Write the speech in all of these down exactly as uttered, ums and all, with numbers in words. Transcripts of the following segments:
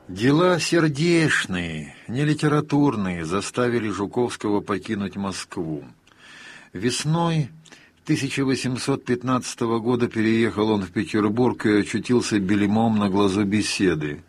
Дела сердечные, не литературные, заставили Жуковского покинуть Москву. Весной тысяча восемьсот пятнадцатого года переехал он в Петербург и очутился бельмом на глазу Беседы.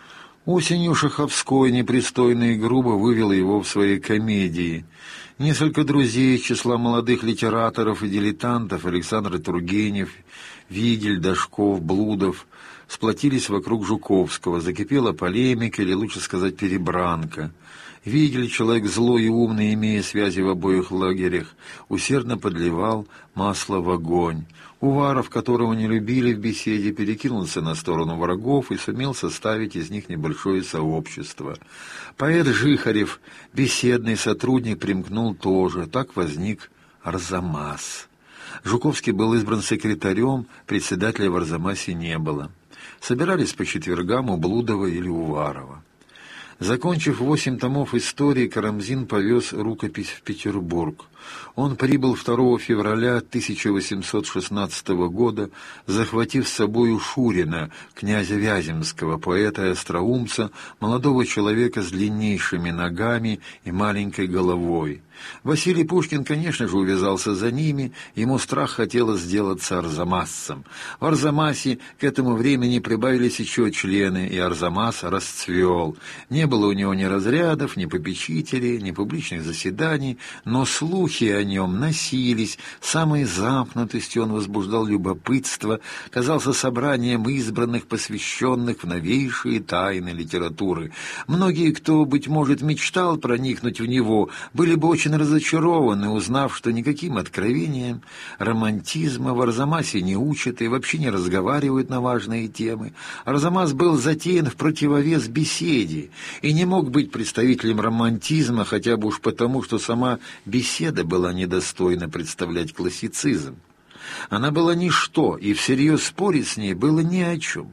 Осенью Шаховской непристойно и грубо вывел его в своей комедии. Несколько друзей из числа молодых литераторов и дилетантов, Александр Тургенев, Вигель, Дашков, Блудов, сплотились вокруг Жуковского. Закипела полемика, или лучше сказать перебранка. Вигель, человек злой и умный, имея связи в обоих лагерях, усердно подливал масло в огонь. Уваров, которого не любили в Беседе, перекинулся на сторону врагов и сумел составить из них небольшое сообщество. Поэт Жихарев, беседный сотрудник, примкнул тоже. Так возник Арзамас. Жуковский был избран секретарем, председателя в Арзамасе не было. Собирались по четвергам у Блудова или Уварова. Закончив восемь томов истории, Карамзин повез рукопись в Петербург. Он прибыл второго февраля тысяча восемьсот шестнадцатого года, захватив с собою Шурина, князя Вяземского, поэта и остроумца, молодого человека с длиннейшими ногами и маленькой головой. Василий Пушкин, конечно же, увязался за ними, ему страх хотелось сделаться арзамасцем. В Арзамасе к этому времени прибавились еще члены, и Арзамас расцвел. Не было у него ни разрядов, ни попечителей, ни публичных заседаний, но слухи о нем носились, самой замкнутостью он возбуждал любопытство, казался собранием избранных, посвященных в новейшие тайны литературы. Многие, кто, быть может, мечтал проникнуть в него, были бы очень разочарованы, узнав, что никаким откровением романтизма в Арзамасе не учат и вообще не разговаривают на важные темы. Арзамас был затеян в противовес Беседе и не мог быть представителем романтизма, хотя бы уж потому, что сама Беседа была недостойна представлять классицизм. Она была ничто, и всерьез спорить с ней было ни о чем.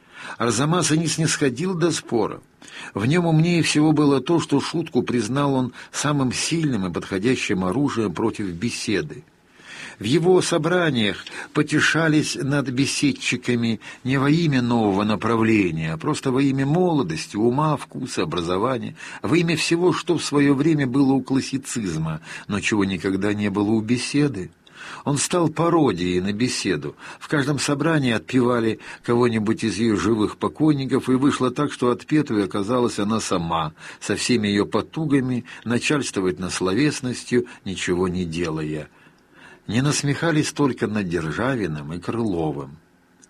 Арзамас и не снисходил до спора. В нем умнее всего было то, что шутку признал он самым сильным и подходящим оружием против Беседы. В его собраниях потешались над беседчиками не во имя нового направления, а просто во имя молодости, ума, вкуса, образования, во имя всего, что в свое время было у классицизма, но чего никогда не было у Беседы. Он стал пародией на Беседу. В каждом собрании отпевали кого-нибудь из ее живых покойников, и вышло так, что отпетой оказалась она сама, со всеми ее потугами начальствовать над словесностью, ничего не делая. Не насмехались только над Державиным и Крыловым.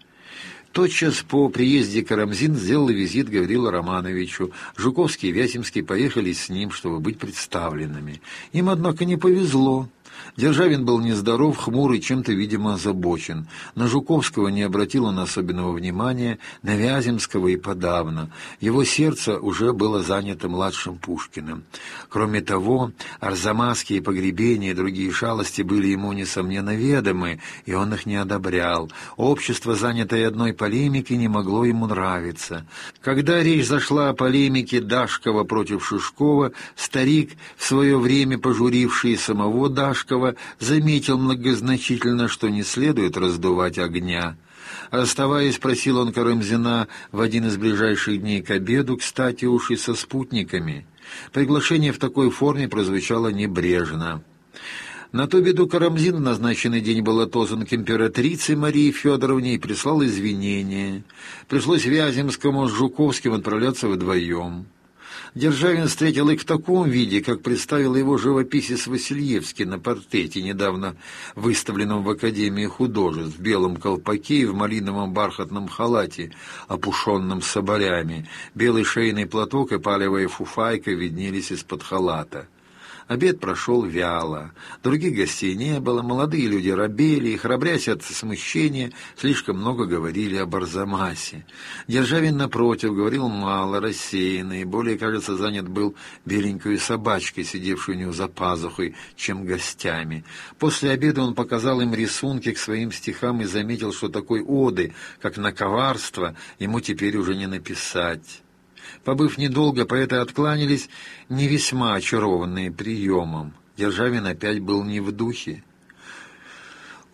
Тотчас по приезде Карамзин сделал визит Гаврилу Романовичу. Жуковский и Вяземский поехали с ним, чтобы быть представленными. Им, однако, не повезло. Державин был нездоров, хмурый, чем-то, видимо, озабочен. На Жуковского не обратил он особенного внимания, на Вяземского и подавно. Его сердце уже было занято младшим Пушкиным. Кроме того, арзамасские погребения и другие шалости были ему, несомненно, ведомы, и он их не одобрял. Общество, занятое одной полемикой, не могло ему нравиться. Когда речь зашла о полемике Дашкова против Шишкова, старик, в свое время пожуривший самого Дашкова, заметил многозначительно, что не следует раздувать огня. Расставаясь, просил он Карамзина в один из ближайших дней к обеду, кстати уж и со спутниками. Приглашение в такой форме прозвучало небрежно. На ту беду Карамзин в назначенный день был отозван к императрице Марии Федоровне и прислал извинения. Пришлось Вяземскому с Жуковским отправляться вдвоем. Державин встретил их в таком виде, как представил его живописец Васильевский на портрете, недавно выставленном в Академии художеств, в белом колпаке и в малиновом бархатном халате, опушенном соболями. Белый шейный платок и палевая фуфайка виднелись из-под халата. Обед прошел вяло. Других гостей не было, молодые люди робели и, храбрясь от смущения, слишком много говорили об Арзамасе. Державин, напротив, говорил мало, рассеянно, и более, кажется, занят был беленькой собачкой, сидевшей у него за пазухой, чем гостями. После обеда он показал им рисунки к своим стихам и заметил, что такой оды, как на коварство, ему теперь уже не написать. Побыв недолго, поэты откланялись, не весьма очарованные приемом. Державин опять был не в духе.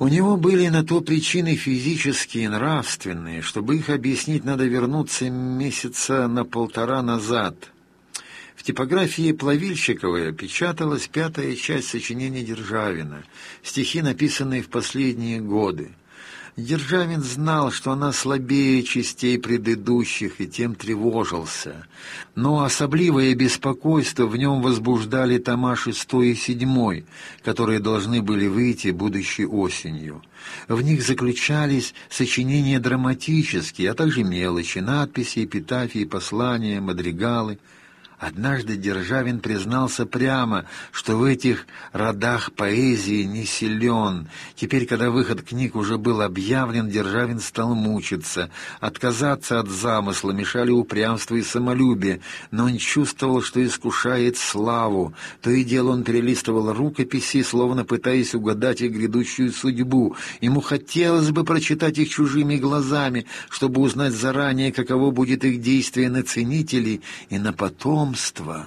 У него были на то причины физические и нравственные. Чтобы их объяснить, надо вернуться месяца на полтора назад. В типографии Плавильщиковой печаталась пятая часть сочинения Державина, стихи, написанные в последние годы. Державин знал, что она слабее частей предыдущих, и тем тревожился. Но особливое беспокойство в нем возбуждали тома шестой и седьмой, которые должны были выйти будущей осенью. В них заключались сочинения драматические, а также мелочи, надписи, эпитафии, послания, мадригалы. Однажды Державин признался прямо, что в этих родах поэзии не силен. Теперь, когда выход книг уже был объявлен, Державин стал мучиться. Отказаться от замысла мешали упрямство и самолюбие, но он чувствовал, что искушает славу. То и дело он перелистывал рукописи, словно пытаясь угадать их грядущую судьбу. Ему хотелось бы прочитать их чужими глазами, чтобы узнать заранее, каково будет их действие на ценителей и на потомство.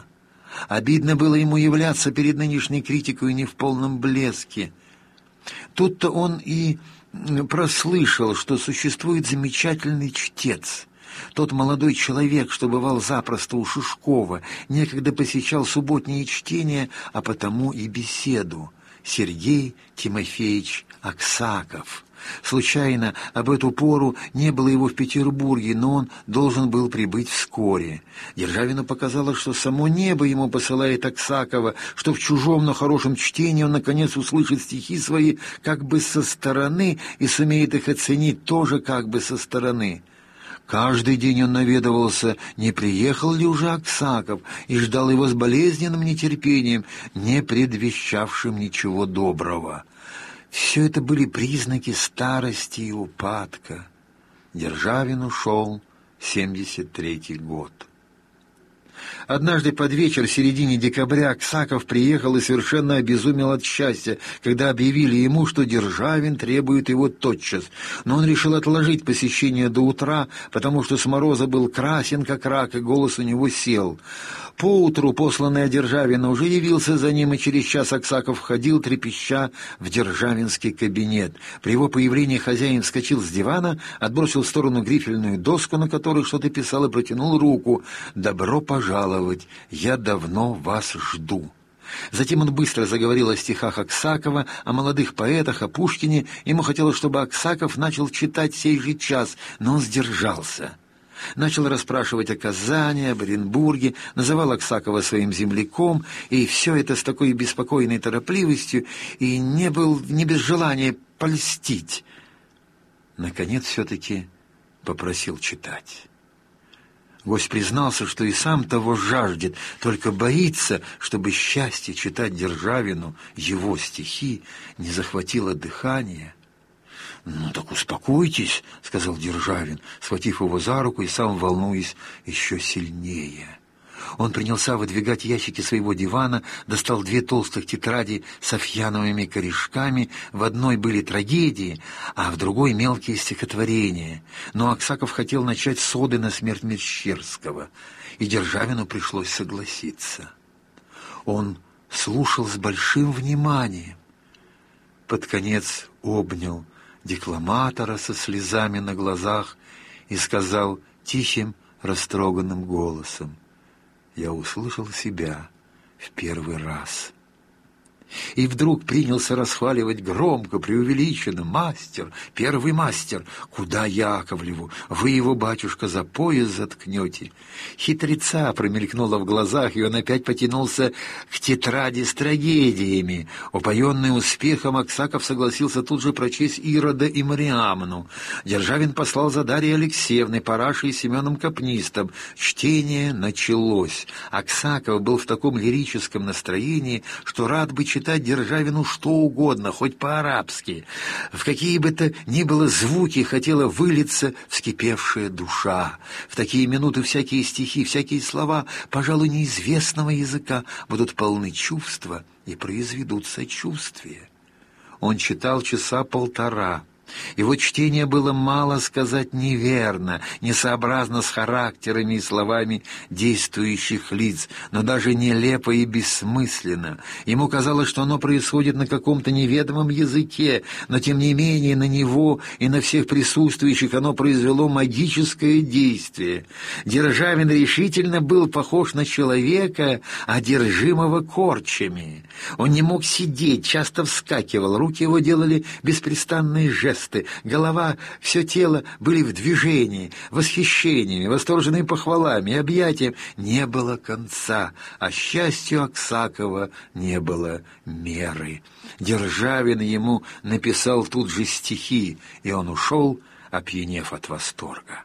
Обидно было ему являться перед нынешней критикой не в полном блеске. Тут-то он и прослышал, что существует замечательный чтец. Тот молодой человек, что бывал запросто у Шишкова, некогда посещал субботние чтения, а потому и беседу. Сергей Тимофеевич Аксаков. Случайно об эту пору не было его в Петербурге, но он должен был прибыть вскоре. Державину показалось, что само небо ему посылает Аксакова, что в чужом, но хорошем чтении он, наконец, услышит стихи свои как бы со стороны и сумеет их оценить тоже как бы со стороны. Каждый день он наведывался, не приехал ли уже Аксаков, и ждал его с болезненным нетерпением, не предвещавшим ничего доброго. Все это были признаки старости и упадка. Державин ушел семьдесят третий год. Однажды под вечер в середине декабря Аксаков приехал и совершенно обезумел от счастья, когда объявили ему, что Державин требует его тотчас. Но он решил отложить посещение до утра, потому что с мороза был красен, как рак, и голос у него сел. Поутру посланный Державина уже явился за ним, и через час Аксаков входил, трепеща, в державинский кабинет. При его появлении хозяин вскочил с дивана, отбросил в сторону грифельную доску, на которой что-то писал, и протянул руку. «Добро пожаловать! Я давно вас жду!» Затем он быстро заговорил о стихах Аксакова, о молодых поэтах, о Пушкине. Ему хотелось, чтобы Аксаков начал читать сей же час, но он сдержался. Начал расспрашивать о Казани, об Оренбурге, называл Аксакова своим земляком, и все это с такой беспокойной торопливостью, и не был не без желания польстить. Наконец все-таки попросил читать. Гость признался, что и сам того жаждет, только боится, чтобы счастье читать Державину его стихи не захватило дыхание. «Ну так успокойтесь», — сказал Державин, схватив его за руку и сам волнуясь еще сильнее. Он принялся выдвигать ящики своего дивана, достал две толстых тетради с софьяновыми корешками. В одной были трагедии, а в другой мелкие стихотворения. Но Аксаков хотел начать с оды на смерть Мещерского, и Державину пришлось согласиться. Он слушал с большим вниманием. Под конец обнял декламатора со слезами на глазах и сказал тихим, растроганным голосом: «Я услышал себя в первый раз». И вдруг принялся расхваливать громко, преувеличенно: «Мастер, первый мастер! Куда Яковлеву? Вы его, батюшка, за пояс заткнете!» Хитреца промелькнуло в глазах, и он опять потянулся к тетради с трагедиями. Упоенный успехом, Аксаков согласился тут же прочесть Ирода и Мариамну. Державин послал за Дарьей Алексеевной, Парашей и Семеном Капнистом. Чтение началось. Аксаков был в таком лирическом настроении, что рад бы читать Державину что угодно, хоть по-арабски. В какие бы то ни было звуки хотела вылиться вскипевшая душа. В такие минуты всякие стихи, всякие слова, пожалуй, неизвестного языка, будут полны чувства и произведут сочувствие. Он читал часа полтора. Его чтение было, мало сказать, неверно, несообразно с характерами и словами действующих лиц, но даже нелепо и бессмысленно. Ему казалось, что оно происходит на каком-то неведомом языке, но тем не менее на него и на всех присутствующих оно произвело магическое действие. Державин решительно был похож на человека, одержимого корчами. Он не мог сидеть, часто вскакивал, руки его делали беспрестанные жесты, голова, все тело были в движении, восхищениями, восторженными похвалами, объятиям. Не было конца, а счастью Аксакова не было меры. Державин ему написал тут же стихи, и он ушел, опьянев от восторга.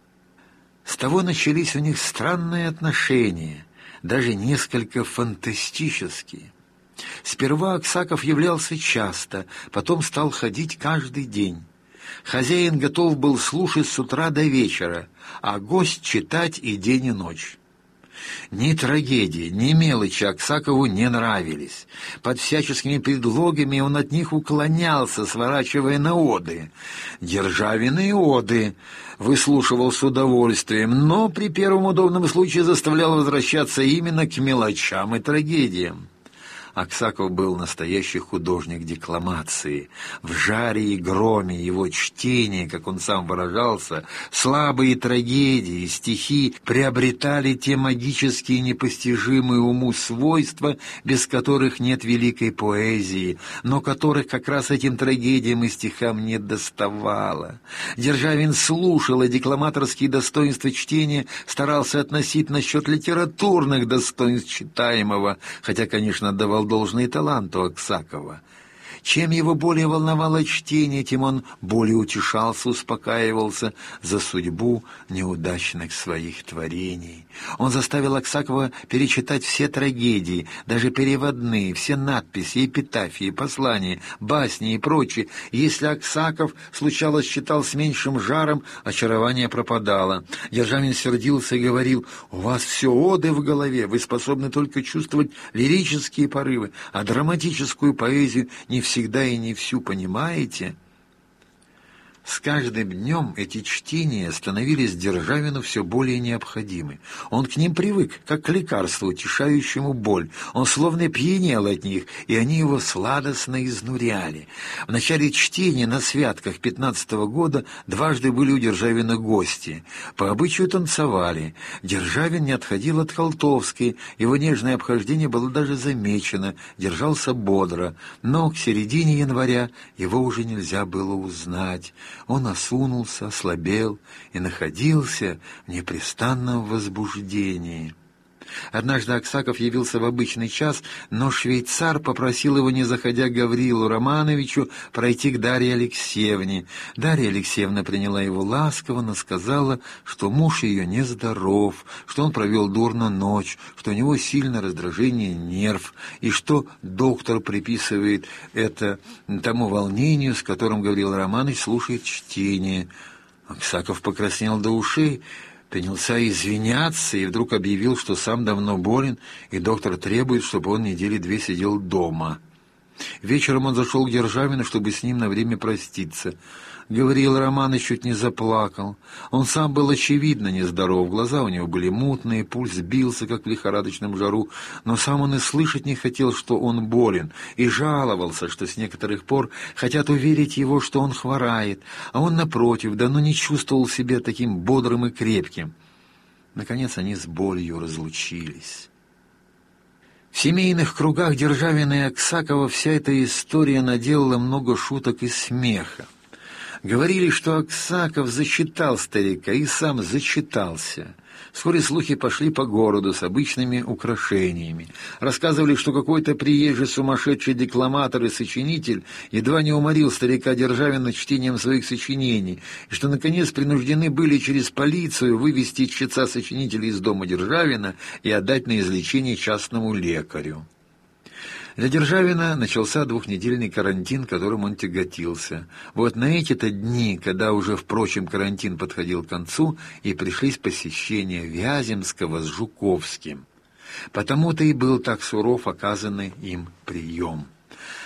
С того начались у них странные отношения, даже несколько фантастические. Сперва Аксаков являлся часто, потом стал ходить каждый день. Хозяин готов был слушать с утра до вечера, а гость читать и день и ночь. Ни трагедии, ни мелочи Аксакову не нравились. Под всяческими предлогами он от них уклонялся, сворачивая на оды. Державин и оды выслушивал с удовольствием, но при первом удобном случае заставлял возвращаться именно к мелочам и трагедиям. Аксаков был настоящий художник декламации. В жаре и громе его чтения, как он сам выражался, слабые трагедии и стихи приобретали те магические непостижимые уму свойства, без которых нет великой поэзии, но которых как раз этим трагедиям и стихам не доставало. Державин слушал, и декламаторские достоинства чтения старался относить насчет литературных достоинств читаемого, хотя, конечно, давал должный таланту Аксакова. Чем его более волновало чтение, тем он более утешался, успокаивался за судьбу неудачных своих творений. Он заставил Аксакова перечитать все трагедии, даже переводные, все надписи, эпитафии, послания, басни и прочее. Если Аксаков, случалось, читал с меньшим жаром, очарование пропадало. Державин сердился и говорил: «У вас все оды в голове, вы способны только чувствовать лирические порывы, а драматическую поэзию не всегда всегда и не всю понимаете». С каждым днем эти чтения становились Державину все более необходимы. Он к ним привык, как к лекарству, утешающему боль. Он словно пьянел от них, и они его сладостно изнуряли. В начале чтения на святках пятнадцатого года дважды были у Державина гости. По обычаю танцевали. Державин не отходил от Колтовской, его нежное обхождение было даже замечено, держался бодро. Но к середине января его уже нельзя было узнать. Он осунулся, ослабел и находился в непрестанном возбуждении. Однажды Аксаков явился в обычный час, но швейцар попросил его, не заходя к Гаврилу Романовичу, пройти к Дарье Алексеевне. Дарья Алексеевна приняла его ласково, но сказала, что муж ее нездоров, что он провел дурно ночь, что у него сильное раздражение нерв, и что доктор приписывает это тому волнению, с которым Гаврил Романович слушает чтение. Аксаков покраснел до ушей, принялся извиняться и вдруг объявил, что сам давно болен, и доктор требует, чтобы он недели две сидел дома. Вечером он зашел к Державину, чтобы с ним на время проститься. Гавриил Романович чуть не заплакал. Он сам был очевидно нездоров, глаза у него были мутные, пульс бился, как в лихорадочном жару, но сам он и слышать не хотел, что он болен, и жаловался, что с некоторых пор хотят уверить его, что он хворает, а он, напротив, давно не чувствовал себя таким бодрым и крепким. Наконец они с болью разлучились. В семейных кругах Державина и Аксакова вся эта история наделала много шуток и смеха. Говорили, что Аксаков зачитал старика и сам зачитался. Вскоре слухи пошли по городу с обычными украшениями. Рассказывали, что какой-то приезжий сумасшедший декламатор и сочинитель едва не уморил старика Державина чтением своих сочинений, и что, наконец, принуждены были через полицию вывести чтеца-сочинителя из дома Державина и отдать на излечение частному лекарю. Для Державина начался двухнедельный карантин, которым он тяготился. Вот на эти-то дни, когда уже, впрочем, карантин подходил к концу, и пришлись посещения Вяземского с Жуковским. Потому-то и был так суров оказанный им прием.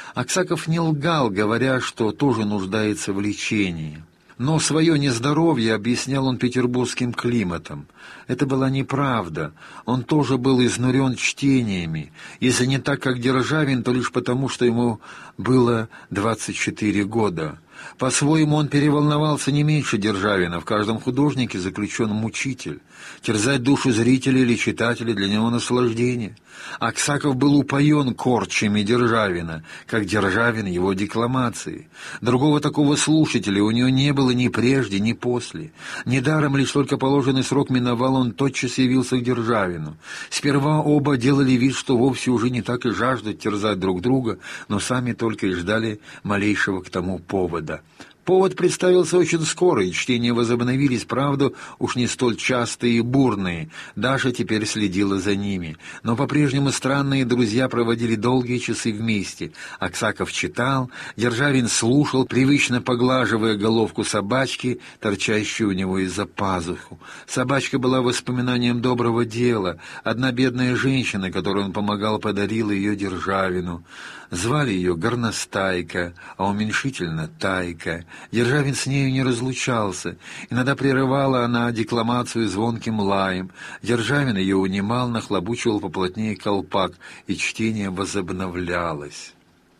Аксаков не лгал, говоря, что тоже нуждается в лечении. Но свое нездоровье объяснял он петербургским климатом. Это была неправда. Он тоже был изнурен чтениями. Если не так, как Державин, то лишь потому, что ему было двадцать четыре года. По-своему он переволновался не меньше Державина. В каждом художнике заключен мучитель. Терзать душу зрителей или читателей для него наслаждение. Аксаков был упоен корчами Державина, как Державин его декламации. Другого такого слушателя у него не было ни прежде, ни после. Недаром лишь только положенный срок миновал, он тотчас явился к Державину. Сперва оба делали вид, что вовсе уже не так и жаждут терзать друг друга, но сами только и ждали малейшего к тому повода. Повод представился очень скоро, и чтения возобновились, правда, уж не столь частые и бурные. Даша теперь следила за ними. Но по-прежнему странные друзья проводили долгие часы вместе. Аксаков читал, Державин слушал, привычно поглаживая головку собачки, торчащей у него из-за пазуху. Собачка была воспоминанием доброго дела. Одна бедная женщина, которой он помогал, подарила ее Державину. Звали ее Горностайка, а уменьшительно Тайка. Державин с нею не разлучался. Иногда прерывала она декламацию звонким лаем. Державин ее унимал, нахлобучивал поплотнее колпак, и чтение возобновлялось.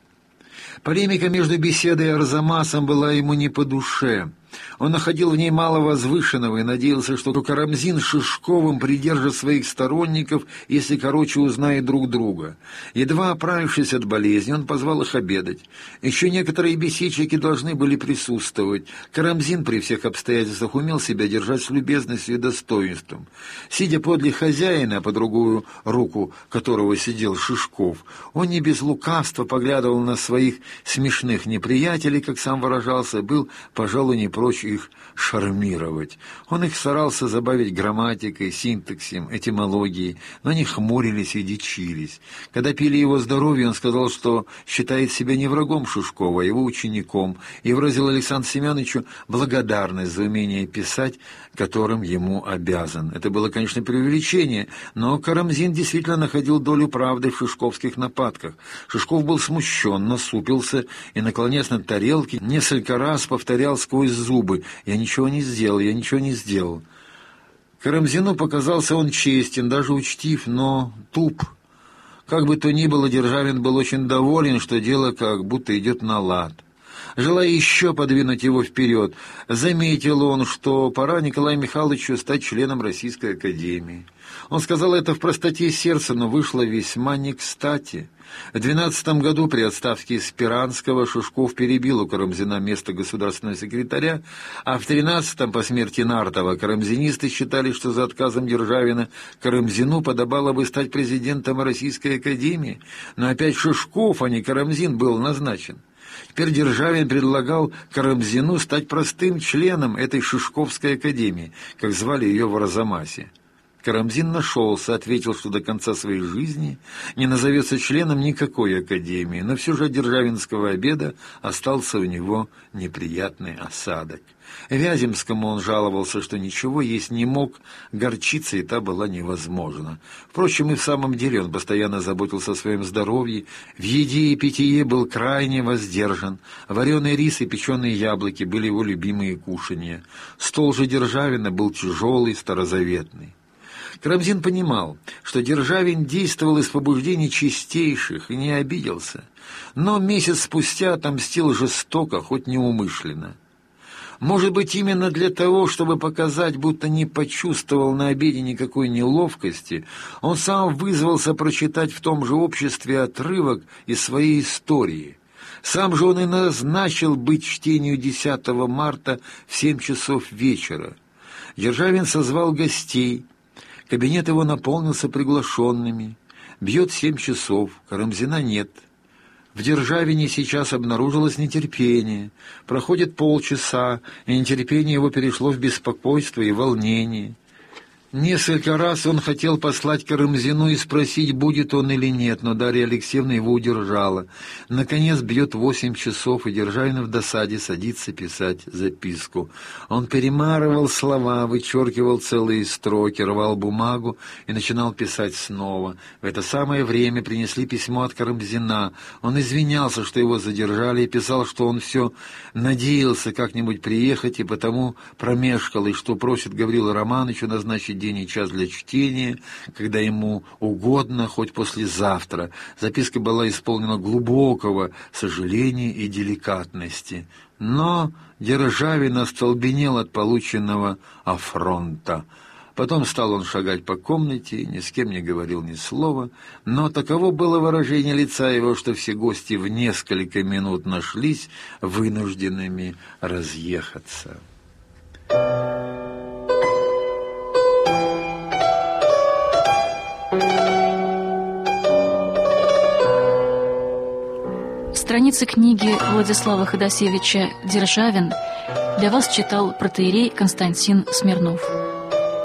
Полемика между беседой и Арзамасом была ему не по душе. Он находил в ней мало возвышенного и надеялся, что Карамзин с Шишковым придержит своих сторонников, если короче узнает друг друга. Едва оправившись от болезни, он позвал их обедать. Еще некоторые беседчики должны были присутствовать. Карамзин при всех обстоятельствах умел себя держать с любезностью и достоинством. Сидя подле хозяина, а по другую руку которого сидел Шишков, он не без лукавства поглядывал на своих смешных неприятелей, как сам выражался, был, пожалуй, не прочь их шармировать. Он их старался забавить грамматикой, синтаксисом, этимологией, но они хмурились и дичились. Когда пили его здоровье, он сказал, что считает себя не врагом Шишкова, а его учеником, и выразил Александру Семеновичу благодарность за умение писать, которым ему обязан. Это было, конечно, преувеличение, но Карамзин действительно находил долю правды в шишковских нападках. Шишков был смущен, насупился и, наклонясь над тарелки, несколько раз повторял сквозь зубы: «Я ничего не сделал, я ничего не сделал». Карамзину показался он честен, даже учтив, но туп. Как бы то ни было, Державин был очень доволен, что дело как будто идет на лад. Желая еще подвинуть его вперед, заметил он, что пора Николаю Михайловичу стать членом Российской академии. Он сказал это в простоте сердца, но вышло весьма не кстати. В двенадцатом году при отставке Спиранского Шишков перебил у Карамзина место государственного секретаря, а в тринадцатом по смерти Нартова карамзинисты считали, что за отказом Державина Карамзину подобало бы стать президентом Российской академии, но опять Шишков, а не Карамзин, был назначен. Теперь Державин предлагал Карамзину стать простым членом этой Шишковской академии, как звали ее в Арзамасе. Карамзин нашелся, ответил, что до конца своей жизни не назовется членом никакой академии, но все же от державинского обеда остался у него неприятный осадок. Вяземскому он жаловался, что ничего есть не мог, горчица и та была невозможна. Впрочем, и в самом деле он постоянно заботился о своем здоровье, в еде и питье был крайне воздержан, вареный рис и печеные яблоки были его любимые кушанья. Стол же Державина был тяжелый, старозаветный. Карамзин понимал, что Державин действовал из побуждений чистейших и не обиделся, но месяц спустя отомстил жестоко, хоть неумышленно. Может быть, именно для того, чтобы показать, будто не почувствовал на обеде никакой неловкости, он сам вызвался прочитать в том же обществе отрывок из своей истории. Сам же он и назначил быть чтению десятого марта в семь часов вечера. Державин созвал гостей. Кабинет его наполнился приглашенными. Бьет семь часов, Карамзина нет. В Державине сейчас обнаружилось нетерпение. Проходит полчаса, и нетерпение его перешло в беспокойство и волнение. Несколько раз он хотел послать Карамзину и спросить, будет он или нет, но Дарья Алексеевна его удержала. Наконец бьет восемь часов, и Державин в досаде садится писать записку. Он перемарывал слова, вычеркивал целые строки, рвал бумагу и начинал писать снова. В это самое время принесли письмо от Карамзина. Он извинялся, что его задержали, и писал, что он все надеялся как-нибудь приехать, и потому промешкал, и что просит Гаврила Романовича назначить день и час для чтения, когда ему угодно, хоть послезавтра. Записка была исполнена глубокого сожаления и деликатности. Но Державин остолбенел от полученного афронта. Потом стал он шагать по комнате, ни с кем не говорил ни слова, но таково было выражение лица его, что все гости в несколько минут нашлись вынужденными разъехаться. Страницы книги Владислава Ходосевича «Державин» для вас читал протоиерей Константин Смирнов.